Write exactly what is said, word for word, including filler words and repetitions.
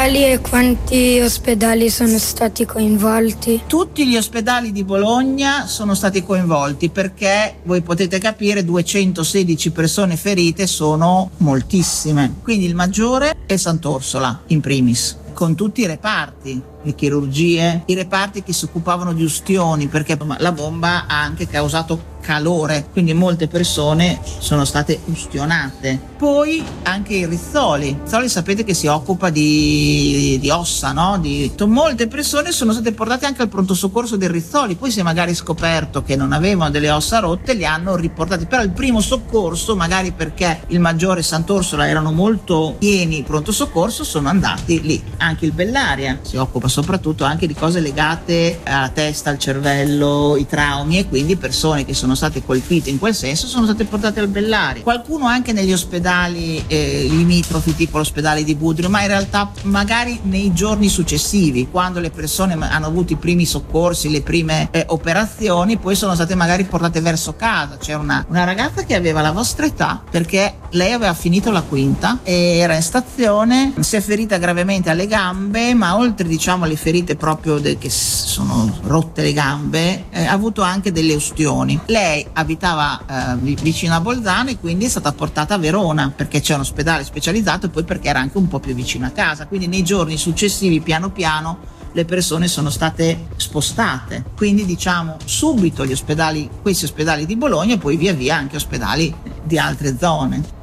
ospedali e quanti ospedali sono stati coinvolti? Tutti gli ospedali di Bologna sono stati coinvolti, perché voi potete capire duecentosedici persone ferite sono moltissime, quindi il maggiore è Sant'Orsola in primis, con tutti i reparti, le chirurgie, i reparti che si occupavano di ustioni, perché la bomba ha anche causato calore, quindi molte persone sono state ustionate. Poi anche il Rizzoli, il Rizzoli sapete che si occupa di, di ossa, no? Di, molte persone sono state portate anche al pronto soccorso del Rizzoli, poi si è magari scoperto che non avevano delle ossa rotte, li hanno riportati, però il primo soccorso, magari perché il maggiore e Sant'Orsola erano molto pieni, pronto soccorso, sono andati lì. Anche il Bellaria si occupa soprattutto anche di cose legate alla testa, al cervello, i traumi, e quindi persone che sono state colpite in quel senso sono state portate al Bellaria. Qualcuno anche negli ospedali eh, limitrofi, tipo l'ospedale di Budrio, ma in realtà magari nei giorni successivi, quando le persone hanno avuto i primi soccorsi, le prime eh, operazioni, poi sono state magari portate verso casa. C'era una, una ragazza che aveva la vostra età, perché lei aveva finito la quinta e era in stazione, si è ferita gravemente alle gambe, ma oltre diciamo alle ferite proprio de- che sono rotte le gambe, eh, ha avuto anche delle ustioni. Lei abitava eh, vicino a Bolzano e quindi è stata portata a Verona, perché c'è un ospedale specializzato, e poi perché era anche un po' più vicino a casa. Quindi nei giorni successivi, piano piano, le persone sono state spostate, quindi diciamo subito gli ospedali, questi ospedali di Bologna, e poi via via anche ospedali di altre zone.